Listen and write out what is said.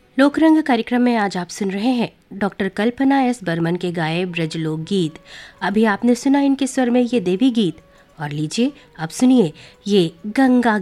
लोकरंग कार्यक्रम में आज आप सुन रहे हैं डॉक्टर कल्पना एस बर्मन के गाए ब्रज लोक गीत। अभी आपने सुना इनके स्वर में ये देवी गीत, और लीजिए अब सुनिए ये गंगा